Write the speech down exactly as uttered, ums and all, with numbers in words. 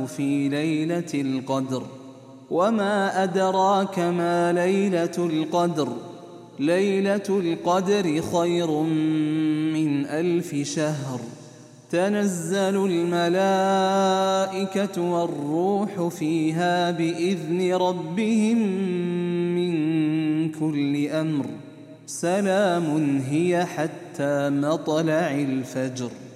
في ليلة القدر. وما أدراك ما ليلة القدر؟ ليلة القدر خير من ألف شهر. تنزل الملائكة والروح فيها بإذن ربهم من كل أمر. سلام هي حتى مطلع الفجر.